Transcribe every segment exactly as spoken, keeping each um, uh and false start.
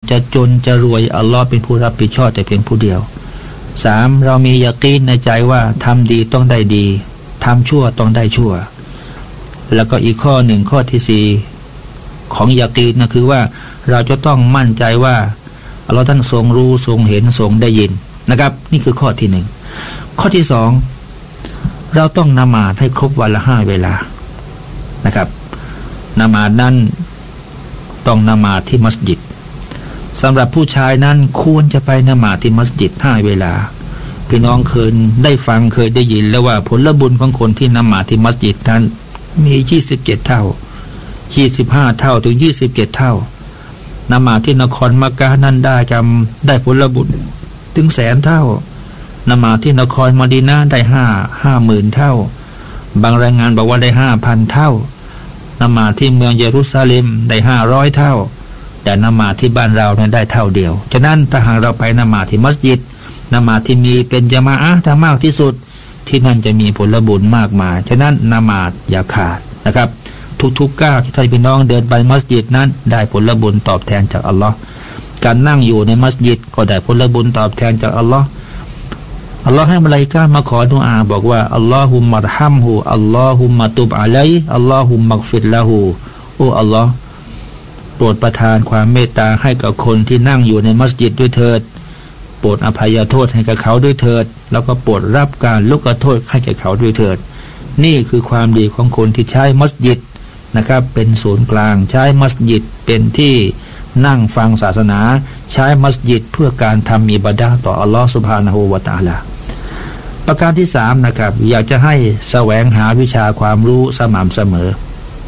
จะจนจะรวยอัลลอฮ์เป็นผู้รับผิดชอบแต่เพียงผู้เดียวสามเรามียะกีนในใจว่าทำดีต้องได้ดีทำชั่วต้องได้ชั่วแล้วก็อีกข้อหนึ่งข้อที่สี่ของยะกีนนะคือว่าเราจะต้องมั่นใจว่าอัลลอฮ์ท่านทรงรู้ทรงเห็นทรงได้ยินนะครับนี่คือข้อที่หนึ่งข้อที่สองเราต้องละหมาดให้ครบวันละห้าเวลานะครับละหมาดนั้นต้องละหมาดที่มัสยิดสำหรับผู้ชายนั้นควรจะไปละหมาดที่มัสยิดห้าเวลาพี่น้องเคยได้ฟังเคยได้ยินแล้วว่าผลบุญของคนที่ละหมาดที่มัสยิดนั้นมียี่สิบเจ็ดเท่ายี่สิบห้าเท่าถึงยี่สิบเจ็ดเท่าละหมาดที่นครมักกะฮ์นั้นได้จำได้ผลบุญถึงแสนเท่าละหมาดที่นครมะดีนะห์ได้ห้าห้าหมื่นเท่าบางรายงานบอกว่าได้ห้าพันเท่าละหมาดที่เมืองเยรูซาเล็มได้ห้าร้อยเท่าแต่ละหมาดที่บ้านเราเนี่ยได้เท่าเดียวฉะนั้นถ้าหากเราไปละหมาดที่มัสยิดละหมาดที่มีเป็นญะมาอะห์ถ้ามากที่สุดที่นั่นจะมีผลบุญมากมายฉะนั้นละหมาดอย่าขาดนะครับทุกๆก้าวที่ท่านพี่น้องเดินไปมัสยิดนั้นได้ผลบุญตอบแทนจากอัลลอฮ์การนั่งอยู่ในมัสยิดก็ได้ผลบุญตอบแทนจากอัลลอฮ์อัลลอฮ์ให้มลาอิกะฮ์มาขอดุอาบอกว่าอัลลอฮุมมัรฮัมฮูอัลลอฮุมมะตุบอะลัยอัลลอฮุมมักฟิรละฮูโอ้อัลลอฮ์โปรดประทานความเมตตาให้กับคนที่นั่งอยู่ในมัสยิดด้วยเถิดโปรดอภัยโทษให้กับเขาด้วยเถิดแล้วก็โปรดรับการลุกโทษให้แก่เขาด้วยเถิดนี่คือความดีของคนที่ใช้มัสยิดนะครับเป็นศูนย์กลางใช้มัสยิดเป็นที่นั่งฟังศาสนาใช้มัสยิดเพื่อการทำอิบาดะห์ต่ออัลลอฮฺซุบฮานะฮูวะตะอาลาประการที่สามนะครับอยากจะให้แสวงหาวิชาความรู้สม่ำเสมอ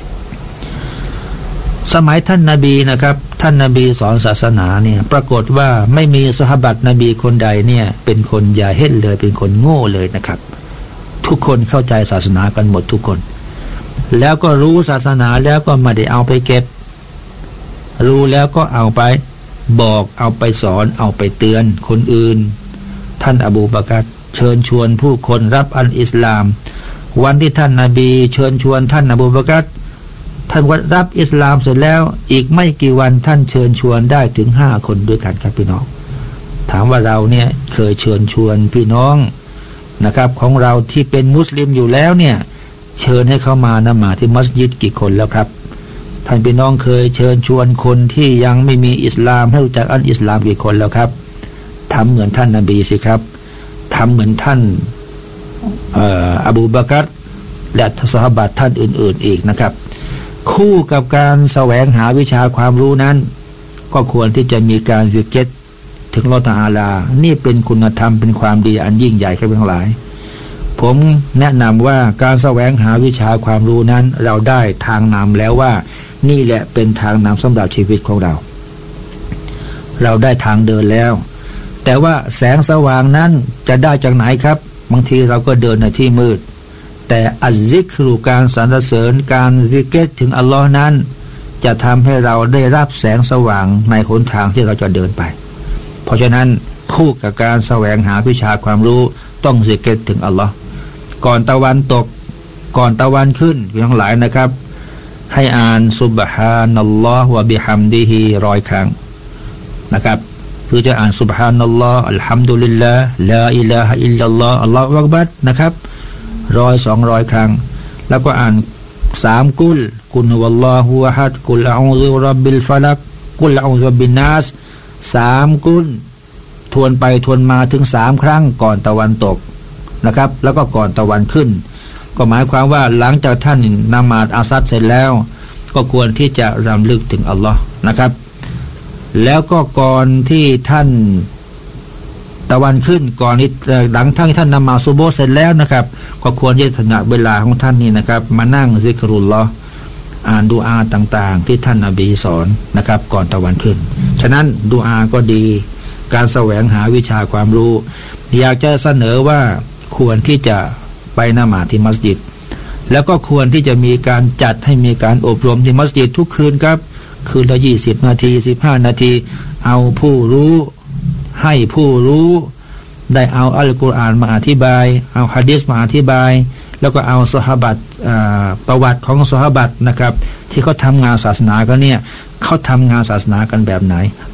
สมัยท่านนบีนะครับท่านนบีสอนศาสนาเนี่ยปรากฏว่าไม่มีซอฮาบะห์นบีคนใดเนี่ยเป็นคนยาเฮ็ดเลยเป็นคนโง่เลยนะครับทุกคนเข้าใจศาสนากันหมดทุกคนแล้วก็รู้ศาสนาแล้วก็ไม่ได้เอาไปเก็บรู้แล้วก็เอาไปบอกเอาไปสอนเอาไปเตือนคนอื่นท่านอบูบะกัรเชิญชวนผู้คนรับอัลอิสลามวันที่ท่านนบีเชิญชวนท่านอบูบะกัรท่านรับอิสลามเสร็จแล้วอีกไม่กี่วันท่านเชิญชวนได้ถึงห้าคนด้วยกันครับพี่น้องถามว่าเราเนี่ยเคยเชิญชวนพี่น้องนะครับของเราที่เป็นมุสลิมอยู่แล้วเนี่ยเชิญให้เข้ามานะมาที่มัสยิดกี่คนแล้วครับท่านพี่น้องเคยเชิญชวนคนที่ยังไม่มีอิสลามให้รู้จักอัลอิสลามกี่คนแล้วครับทำเหมือนท่านนบีสิครับทำเหมือนท่านอบูบะกัรและซอฮาบะห์ท่านอื่นๆอีกนะครับคู่กับการแสวงหาวิชาความรู้นั้นก็ควรที่จะมีการซิกร์ถึงอัลเลาะห์ตะอาลานี่เป็นคุณธรรมเป็นความดีอันยิ่งใหญ่ครับทั้งหลายผมแนะนำว่าการแสวงหาวิชาความรู้นั้นเราได้ทางนำแล้วว่านี่แหละเป็นทางนำสำหรับชีวิตของเราเราได้ทางเดินแล้วแต่ว่าแสงสว่างนั้นจะได้จากไหนครับบางทีเราก็เดินในที่มืดแต่อัซซิกรุการสรรเสริญการซิกร์ถึงอัลลอฮ์นั้นจะทำให้เราได้รับแสงสว่างในหนทางที่เราจะเดินไปเพราะฉะนั้นคู่กับการแสวงหาวิชาความรู้ต้องซิกร์ถึงอัลลอฮ์ก่อนตะวันตกก่อนตะวันขึ้นพี่ทั้งหลายนะครับให้อ่านซุบฮานัลลอฮ์วะบิฮัมดิฮิร้อยครั้งนะครับคือจะอ่านซุบฮานัลลอฮ์อัลฮัมดุลิลลาห์ลาอิลาฮะอิลลัลลอฮ์อัลลอฮฺอักบัรนะครับร้อยสองร้อยครั้งแล้วก็อ่านสามกุลกุลวัลลอฮุอะฮัดกุลอะอูซุบิร็อบบิลฟะลักกุลอะอูซุบินนัสสามกุลทวนไปทวนมาถึงสามครั้งก่อนตะวันตกนะครับแล้วก็ก่อนตะวันขึ้นก็หมายความว่าหลังจากท่านนมาดอาซัดเสร็จแล้วก็ควรที่จะรำลึกถึงอัลลอฮ์นะครับแล้วก็ก่อนที่ท่านตะวันขึ้นก่อนที่หลังท่านท่านนมาซุโบฮ์เสร็จแล้วนะครับก็ควรที่จะเวลาของท่านนี่นะครับมานั่งซิกรุลลอฮ์อ่านดุอาต่างๆที่ท่านนบีสอนนะครับก่อนตะวันขึ้นฉะนั้นดุอาก็ดีการแสวงหาวิชาความรู้อยากจะเสนอว่าควรที่จะไปละหมาดที่มัสยิดแล้วก็ควรที่จะมีการจัดให้มีการอบรมที่มัสยิดทุกคืนครับคืนละยี่สิบนาทีสิบห้านาทีเอาผู้รู้ให้ผู้รู้ได้เอาอัลกุรอานมาอธิบายเอาหะดีษมาอธิบายแล้วก็เอาซอฮาบะห์ประวัติของซอฮาบะห์นะครับที่เขาทำงานศาสนากันเนี่ยเขาทำงานศาสนากันแบบไหนเอามา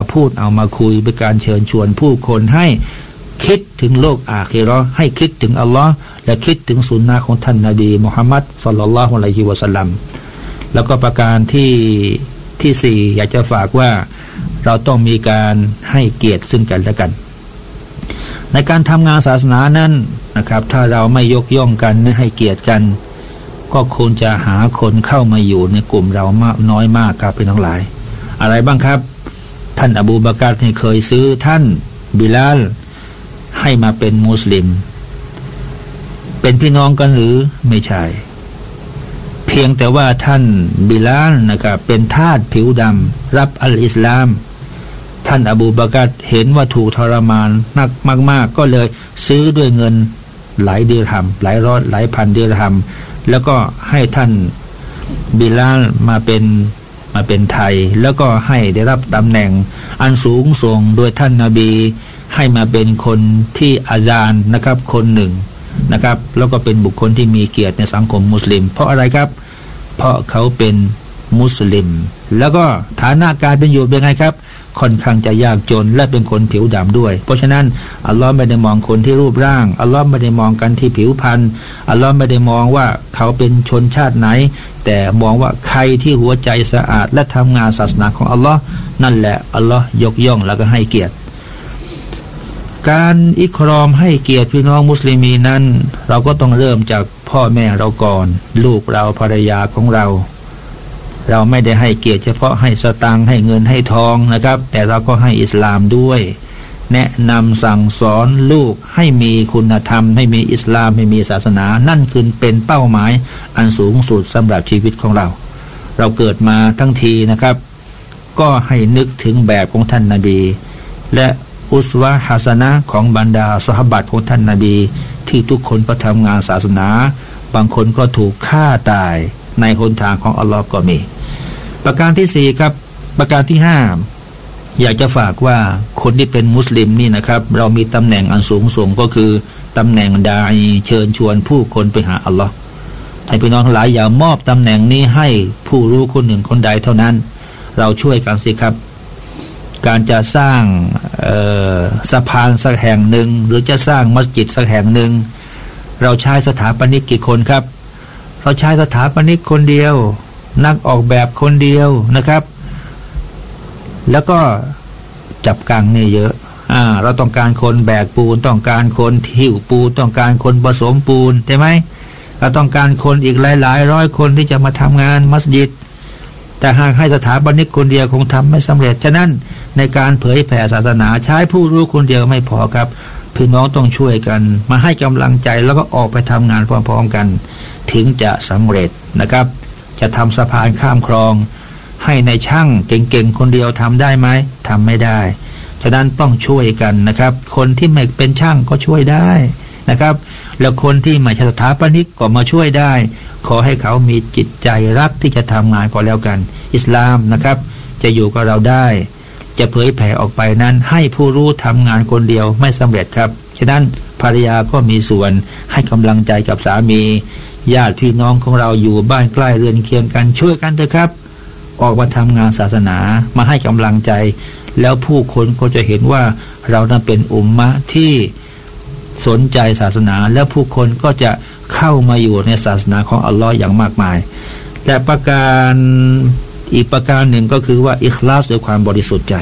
พูดเอามาคุยเป็นการเชิญชวนผู้คนให้คิดถึงโลกอาคิเราะห์ให้คิดถึงอัลลอฮ์และคิดถึงสุนนะของท่านนบีมุฮัมมัดศ็อลลัลลอฮุอะลัยฮิวะซัลลัมแล้วก็ประการที่ที่สี่อยากจะฝากว่าเราต้องมีการให้เกียรติซึ่งกันและกันในการทำงานศาสนานั้นนะครับถ้าเราไม่ยกย่องกันให้เกียรติกันก็คงจะหาคนเข้ามาอยู่ในกลุ่มเรามากน้อยมากครับพี่น้องหลายอะไรบ้างครับท่านอบูบากรที่เคยซื้อท่านบิลาลให้มาเป็นมุสลิมเป็นพี่น้องกันหรือไม่ใช่เพียงแต่ว่าท่านบิลาลนะครับเป็นทาสผิวดำรับอัลอิสลามท่านอบูบากรเห็นว่าถูกทรมานหนักมากๆก็เลยซื้อด้วยเงินหลายดิรฮัมหลายร้อยหลายพันดิรฮัมแล้วก็ให้ท่านบิลาลมาเป็นมาเป็นไทยแล้วก็ให้ได้รับตำแหน่งอันสูงส่งโดยท่านนบีให้มาเป็นคนที่อาจารย์นะครับคนหนึ่งนะครับแล้วก็เป็นบุคคลที่มีเกียรติในสังคมมุสลิมเพราะอะไรครับเพราะเขาเป็นมุสลิมแล้วก็ฐานะการเป็นอยู่เป็นไงครับค่อนข้างจะยากจนและเป็นคนผิวดำด้วยเพราะฉะนั้นอัลลอฮ์ไม่ได้มองคนที่รูปร่างอัลลอฮ์ไม่ได้มองกันที่ผิวพรรณอัลลอฮ์ไม่ได้มองว่าเขาเป็นชนชาติไหนแต่มองว่าใครที่หัวใจสะอาดและทำงานศาสนาของอัลลอฮ์นั่นแหละอัลลอฮ์ยกย่องแล้วก็ให้เกียรติการอิกรอมให้เกียรติพี่น้องมุสลิมีนั้นเราก็ต้องเริ่มจากพ่อแม่เราก่อนลูกเราภรรยาของเราเราไม่ได้ให้เกียรติเฉพาะให้สตังค์ให้เงินให้ทองนะครับแต่เราก็ให้อิสลามด้วยแนะนำสั่งสอนลูกให้มีคุณธรรมให้มีอิสลามให้มีศาสนานั่นคือเป็นเป้าหมายอันสูงสุดสำหรับชีวิตของเราเราเกิดมาทั้งทีนะครับก็ให้นึกถึงแบบของท่านนบีและอุสวะฮัสนะของบรรดาซอฮาบะของท่านนบีที่ทุกคนก็ทำงานศาสนาบางคนก็ถูกฆ่าตายในหนทางของอัลลอฮ์ก็มีประการที่สี่ครับประการที่ห้าอยากจะฝากว่าคนที่เป็นมุสลิมนี่นะครับเรามีตำแหน่งอันสูงส่งก็คือตำแหน่งดาอีเชิญชวนผู้คนไปหาอัลลอฮ์ให้พี่น้องหลายอย่ามอบตำแหน่งนี้ให้ผู้รู้คนหนึ่งคนใดเท่านั้นเราช่วยกันสิครับการจะสร้างสะพานสักแห่งหนึ่งหรือจะสร้างมัสยิดสักแห่งหนึ่งเราใช้สถาปนิกกี่คนครับเราใช้สถาปนิกคนเดียวนักออกแบบคนเดียวนะครับแล้วก็จับกังนี่เยอะอ่าเราต้องการคนแบกปูนต้องการคนหิ้วปูนต้องการคนผสมปูนใช่ไหมเราต้องการคนอีกหลายๆร้อยคนที่จะมาทำงานมัสยิดแต่หากให้สถาปนิกคนเดียวคงทำไม่สำเร็จฉะนั้นในการเผยแผ่ศาสนาใช้ผู้รู้คนเดียวไม่พอครับพี่น้องต้องช่วยกันมาให้กำลังใจแล้วก็ออกไปทำงานพร้อมๆกันถึงจะสำเร็จนะครับจะทำสะพานข้ามคลองให้ในช่างเก่งๆคนเดียวทำได้ไหมทำไม่ได้ฉะนั้นต้องช่วยกันนะครับคนที่ไม่เป็นช่างก็ช่วยได้นะครับแล้วคนที่ไม่ใช่สถาปนิกก็มาช่วยได้ขอให้เขามีจิตใจรักที่จะทำงานก็แล้วกันอิสลามนะครับจะอยู่กับเราได้จะเผยแผ่ออกไปนั้นให้ผู้รู้ทำงานคนเดียวไม่สำเร็จครับฉะนั้นภรรยาก็มีส่วนให้กำลังใจกับสามีญาติพี่น้องของเราอยู่บ้านใกล้เรือนเคียงกันช่วยกันเถอะครับออกมาทำงานศาสนามาให้กำลังใจแล้วผู้คนก็จะเห็นว่าเรานั้นเป็นอุมมะที่สนใจศาสนาแล้วผู้คนก็จะเข้ามาอยู่ในศาสนาของอัลลอฮ์อย่างมากมายและประการอีกประการหนึ่งก็คือว่าอิคลาสด้วยความบริสุทธิ์ใจ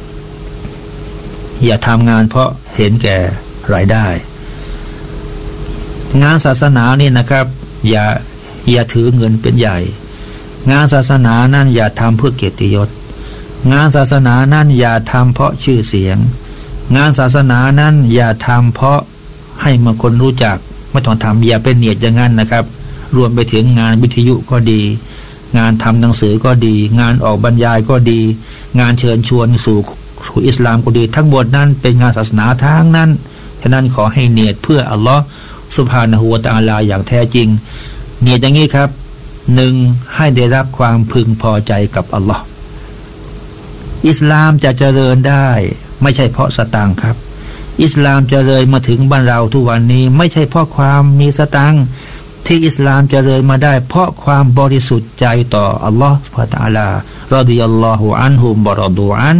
อย่าทำงานเพราะเห็นแก่รายได้งานศาสนานี่นะครับอย่าอย่าถือเงินเป็นใหญ่งานศาสนานั่นอย่าทำเพื่อเกียรติยศงานศาสนานั่นอย่าทำเพราะชื่อเสียงงานศาสนานั่นอย่าทำเพราะให้มาคนรู้จักไม่ต้องทำอย่าเป็นเนียดอย่างนั้นนะครับรวมไปถึงงานวิทยุก็ดีงานทำหนังสือก็ดีงานออกบรรยายก็ดีงานเชิญชวนสู่สู่อิสลามก็ดีทั้งหมดนั้นเป็นงานศาสนาทั้งนั้นฉะนั้นขอให้เนียดเพื่ออัลลอฮ์ซุบฮานะฮูวะตะอาลาอย่างแท้จริงเนียดอย่างนี้ครับหนึ่งให้ได้รับความพึงพอใจกับอัลลอฮ์อิสลามจะเจริญได้ไม่ใช่เพราะสตางค์ครับอิสลามเจริญมาถึงบ้านเราทุกวันนี้ไม่ใช่เพราะความมีสตางค์ที่อิสลามเจริญมาได้เพราะความบริสุทธิ์ใจต่ออัลลอฮ์ซุบฮานะฮูวะตะอาลารอฎิยัลลอฮุอันฮุมวะรอฎูอัน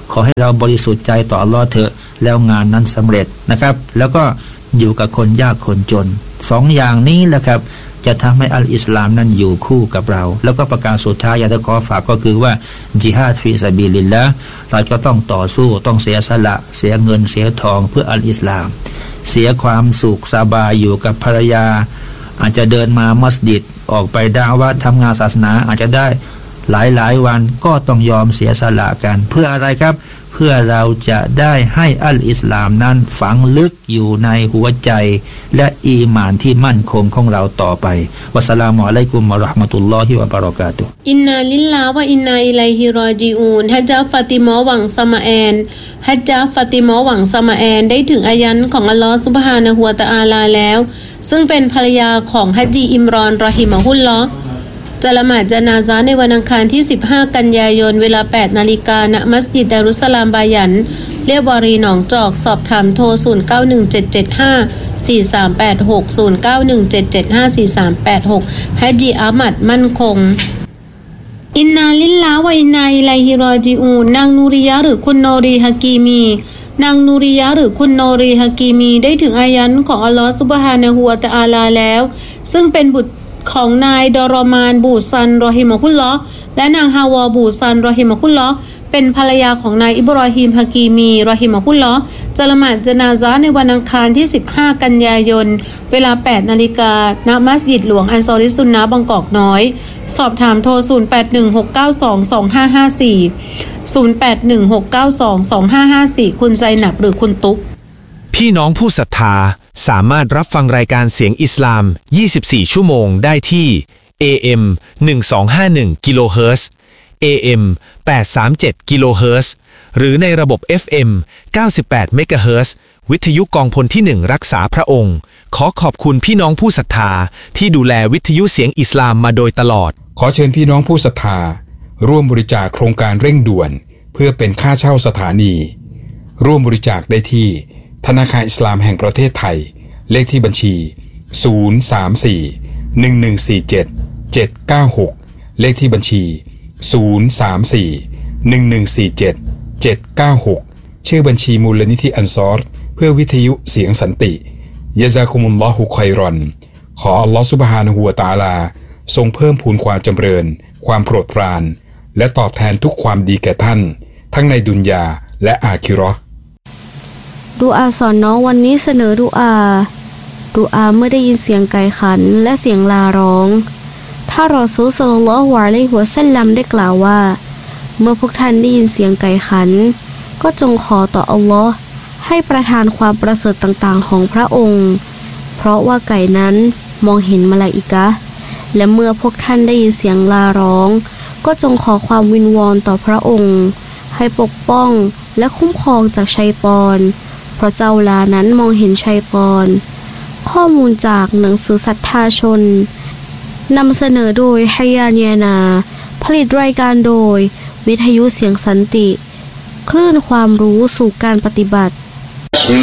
ขอให้เราบริสุทธิ์ใจต่ออัลลอฮ์เถอะแล้วงานนั้นสำเร็จนะครับ แล้วก็อยู่กับคนยากคนจนสองอย่างนี้แหละครับจะทำให้อัลอิสลามนั้นอยู่คู่กับเราแล้วก็ประการสุดท้ายอยากจะขอฝากก็คือว่าจิฮาดฟีซาบิลิลละห์เราจะต้องต่อสู้ต้องเสียสละเสียเงินเสียทองเพื่ออัลอิสลามเสียความสุขสบายอยู่กับภรรยาอาจจะเดินมามัสยิดออกไปดะอ์วะห์ทำงานศาสนาอาจจะได้หลายหลายวันก็ต้องยอมเสียสละกันเพื่ออะไรครับเพื่อเราจะได้ให้อัลอิสลามนั้นฝังลึกอยู่ในหัวใจและอีหม่านที่มั่นคงของเราต่อไปวัสสลามุอะลัยกุมวะเราะห์มะตุลลอฮิวะบะเราะกาตุฮ์อินนาลิลลาฮ์วะอินนาอิลัยฮิรอญิอูนฮัจญะฟาติมาหวังสมาแอนฮัจญะฟาติมาหวังสมาแอนได้ถึงอายันของอัลลอฮ์ซุบฮานะฮูวะตะอาลาแล้วซึ่งเป็นภรรยาของฮัจญีอิมรอนรอฮิมะฮุลลอฮ์จะละหมาดญะนาซาในวันอังคารที่สิบห้ากันยายนเวลา แปดนาฬิกา ณ มัสยิดดารุสสลามบายันเรียบวารีหนองจอกสอบถามโทรศูนย์ เก้า หนึ่ง เจ็ด เจ็ด ห้า สี่ สาม แปด หก ศูนย์ เก้า หนึ่ง เจ็ด เจ็ด ห้า สี่ สาม แปด หกฮัจญีอามัดมั่นคงอินนาลิลลาฮ์วะอินนาอิลัยฮิรอญิอูนนางนูริยะหรือคุณโนรีฮะกีมีนางนูริยะหรือคุณโนรีฮะกีมีได้ถึงอายันของอัลลอฮ์ซุบฮานะฮูวะตะอาลาแล้วซึ่งเป็นบุตรของนายดอรอมานบูซันรอฮิมะฮุลลอฮ์และนางฮาวาบูซันรอฮิมะฮุลลอฮ์เป็นภรรยาของนายอิบรอฮีมฮะกีมีรอฮิมะฮุลลอฮ์จะละหมาดญะนาซาในวันอังคารที่สิบห้ากันยายนเวลา แปดนาฬิกา ณ มัสยิดหลวงอันซอริซุนนะห์บางกอกน้อยสอบถามโทรศูนย์ แปด หนึ่ง หก เก้า สอง สอง ห้า ห้า สี่ ศูนย์ แปด หนึ่ง หก เก้า สอง สอง ห้า ห้า สี่คุณไซนับหรือคุณตุ๊กพี่น้องผู้ศรัทธาสามารถรับฟังรายการเสียงอิสลามยี่สิบสี่ชั่วโมงได้ที่ เอ เอ็ม หนึ่งสองห้าหนึ่ง กิโลเฮิรตซ์ เอ เอ็ม แปดสามเจ็ด กิโลเฮิรตซ์หรือในระบบ เอฟ เอ็ม เก้าสิบแปด เมกะเฮิรตซ์วิทยุกองพลที่หนึ่งรักษาพระองค์ขอขอบคุณพี่น้องผู้ศรัทธาที่ดูแลวิทยุเสียงอิสลามมาโดยตลอดขอเชิญพี่น้องผู้ศรัทธาร่วมบริจาคโครงการเร่งด่วนเพื่อเป็นค่าเช่าสถานีร่วมบริจาคได้ที่ธนาคารอิสลามแห่งประเทศไทยเลขที่บัญชีศูนย์ สาม สี่ หนึ่ง หนึ่ง สี่ เจ็ด เจ็ด เก้า หกเลขที่บัญชีศูนย์ สาม สี่ หนึ่ง หนึ่ง สี่ เจ็ด เจ็ด เก้า หกชื่อบัญชีมูลนิธิอันซอรเพื่อวิทยุเสียงสันติยะซากุมุลลอฮุค็อยรอนขออัลลอฮฺซุบฮานะฮูวะตะอาลาทรงเพิ่มพูนความจำเริญความโปรดปรานและตอบแทนทุกความดีแก่ท่านทั้งในดุนยาและอาคิเราะห์ดุอาสอนน้องวันนี้เสนอดุอาดุอาเมื่อได้ยินเสียงไก่ขันและเสียงลาร้องถ้ารอซูล ศ็อลลัลลอฮุอะลัยฮิวะซัลลัมได้กล่าวว่าเมื่อพวกท่านได้ยินเสียงไก่ขันก็จงขอต่ออัลลอฮ์ให้ประทานความประเสริฐต่างๆของพระองค์เพราะว่าไก่นั้นมองเห็นมลาอิกะห์และเมื่อพวกท่านได้ยินเสียงลาร้องก็จงขอความวิงวอนต่อพระองค์ให้ปกป้องและคุ้มครองจากชัยฏอนเพราะเจ้าลานั้นมองเห็นชัยฏอนข้อมูลจากหนังสือศรัทธาชนนำเสนอโดยไฮยาเนียนาผลิตรายการโดยวิทยุเสียงสันติคลื่นความรู้สู่การปฏิบัติ